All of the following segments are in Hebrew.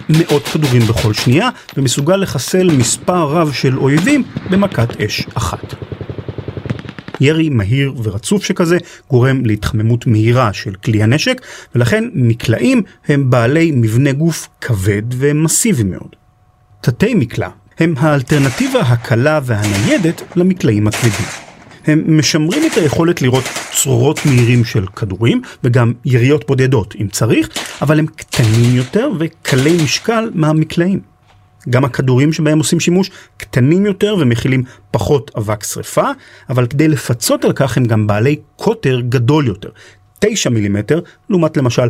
מאות כדורים בכל שנייה, ומסוגל לחסל מספר רב של אויבים במכת אש אחת. ירי מהיר ורצוף שכזה גורם להתחממות מהירה של כלי הנשק, ולכן מקלעים הם בעלי מבנה גוף כבד ומסיבי מאוד. תתי מקלע הם האלטרנטיבה הקלה והניידת למקלעים הכבדים. הם משמרים את היכולת לראות צרורות מהירים של כדורים, וגם יריות בודדות אם צריך, אבל הם קטנים יותר וקלי משקל מהמקלעים. גם הכדורים שבהם עושים שימוש קטנים יותר ומכילים פחות אבק שריפה, אבל כדי לפצות על כך הם גם בעלי קוטר גדול יותר, 9 מילימטר, לעומת למשל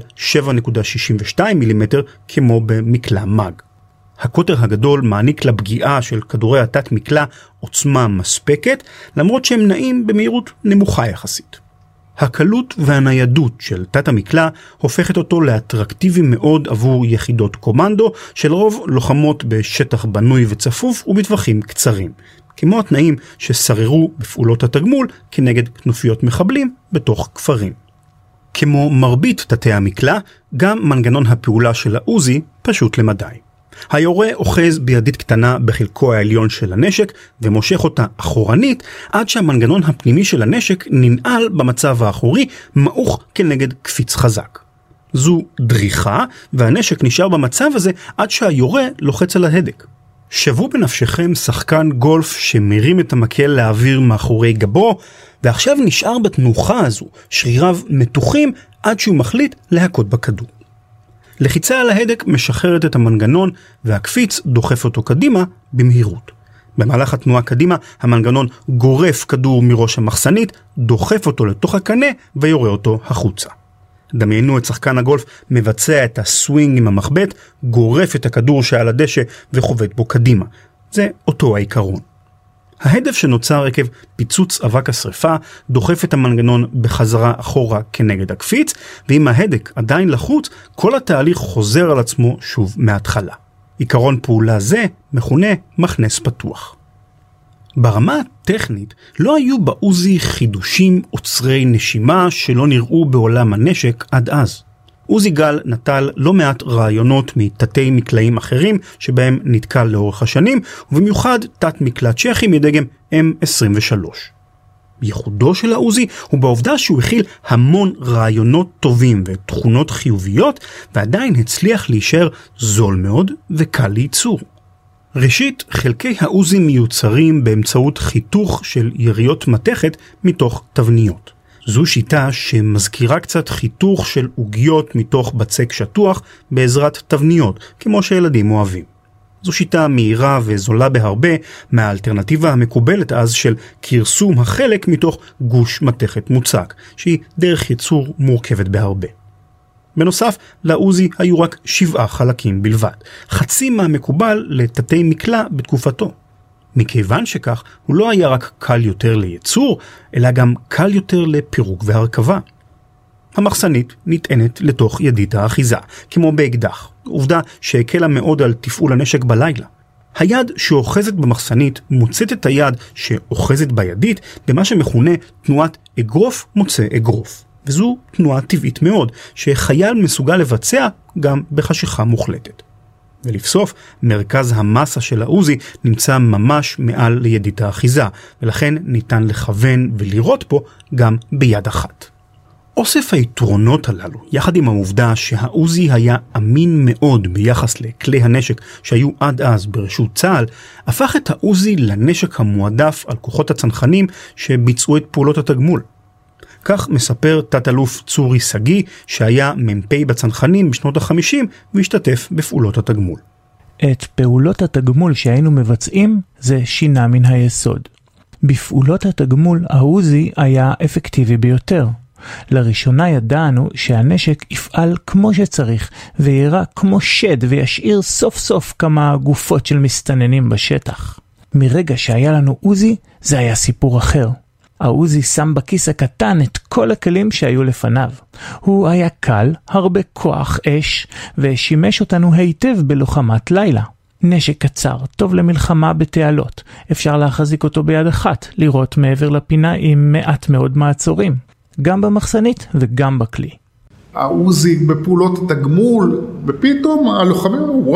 7.62 מילימטר כמו במקלע מג. הקוטר הגדול מעניק לפגיעה של כדורי התת מקלע עוצמה מספקת, למרות שהם נעים במהירות נמוכה יחסית. הקלות והניידות של תת המקלע הופכת אותו לאטרקטיבי מאוד עבור יחידות קומנדו, שלרוב לוחמות בשטח בנוי וצפוף ובטווחים קצרים, כמו התנאים ששררו בפעולות התגמול כנגד כנופיות מחבלים בתוך כפרים. כמו מרבית תתי המקלע, גם מנגנון הפעולה של העוזי פשוט למדי. היורה אוחז בידית קטנה בחלקו העליון של הנשק ומושך אותה אחורנית עד שהמנגנון הפנימי של הנשק ננעל במצב האחורי, מעוך כנגד קפיץ חזק. זו דריכה, והנשק נשאר במצב הזה עד שהיורה לוחץ על ההדק. שוו בנפשכם שחקן גולף שמרים את המקל לאוויר מאחורי גבו, ועכשיו נשאר בתנוחה הזו, שריריו מתוחים עד שהוא מחליט להכות בכדור. לחיצה על ההדק משחררת את המנגנון, והקפיץ דוחף אותו קדימה במהירות. במהלך התנועה קדימה, המנגנון גורף כדור מראש המחסנית, דוחף אותו לתוך הקנה ויורה אותו החוצה. דמיינו את שחקן הגולף מבצע את הסווינג עם המחבט, גורף את הכדור שעל הדשא וחובט בו קדימה. זה אותו העיקרון. ההדף שנוצר עקב פיצוץ אבק השריפה דוחף את המנגנון בחזרה אחורה כנגד הקפיץ, ואם ההדק עדיין לחוץ, כל התהליך חוזר על עצמו שוב מההתחלה. עיקרון פעולה זה מכונה מכנס פתוח. ברמה הטכנית לא היו בעוזי חידושים עוצרי נשימה שלא נראו בעולם הנשק עד אז. עוזי גל נטל לא מעט רעיונות מתתי מקלעים אחרים שבהם נתקל לאורך השנים, ובמיוחד תת מקלע צ'כי מדגם M23. ייחודו של העוזי הוא בעובדה שהוא הכיל המון רעיונות טובים ותכונות חיוביות, ועדיין הצליח להישאר זול מאוד וקל לייצור. ראשית, חלקי העוזי מיוצרים באמצעות חיתוך של יריות מתכת מתוך תבניות. זו שיטה שמזכירה קצת חיתוך של עוגיות מתוך בצק שטוח בעזרת תבניות, כמו שילדים אוהבים. זו שיטה מהירה וזולה בהרבה מהאלטרנטיבה המקובלת אז של קרסום החלק מתוך גוש מתכת מוצק, שהיא דרך ייצור מורכבת בהרבה. בנוסף, לעוזי היו רק 7 חלקים בלבד, חצי מהמקובל לתתי מקלע בתקופתו. מכיוון שכך, הוא לא היה רק קל יותר לייצור, אלא גם קל יותר לפירוק והרכבה. המחסנית נטענת לתוך ידית האחיזה, כמו באקדח, עובדה שהקלה מאוד על תפעול הנשק בלילה. היד שאוחזת במחסנית מוצאת את היד שאוחזת בידית במה שמכונה תנועת אגרוף מוצא אגרוף. וזו תנועה טבעית מאוד, שחייל מסוגל לבצע גם בחשיכה מוחלטת. ולבסוף, מרכז המסה של העוזי נמצא ממש מעל לידית האחיזה, ולכן ניתן לכוון ולראות פה גם ביד אחת. אוסף היתרונות הללו, יחד עם העובדה שהעוזי היה אמין מאוד ביחס לכלי הנשק שהיו עד אז ברשות צה"ל, הפך את העוזי לנשק המועדף על כוחות הצנחנים שביצעו את פעולות התגמול. כך מספר תת-אלוף צורי סגי, שהיה מ"פ בצנחנים בשנות ה-50 והשתתף בפעולות התגמול. את פעולות התגמול שהיינו מבצעים זה שינה מן היסוד. בפעולות התגמול העוזי היה אפקטיבי ביותר. לראשונה ידענו שהנשק יפעל כמו שצריך ויראה כמו שד וישאיר סוף סוף כמה גופות של מסתננים בשטח. מרגע שהיה לנו עוזי זה היה סיפור אחר. העוזי שם בכיס הקטן את כל הכלים שהיו לפניו. הוא היה קל, הרבה כוח אש, ושימש אותנו היטב בלוחמת לילה. נשק קצר, טוב למלחמה בתעלות. אפשר להחזיק אותו ביד אחת, לראות מעבר לפינה עם מעט מאוד מעצורים. גם במחסנית וגם בכלי. העוזי בפעולות התגמול, ופתאום הלוחמים אמרו,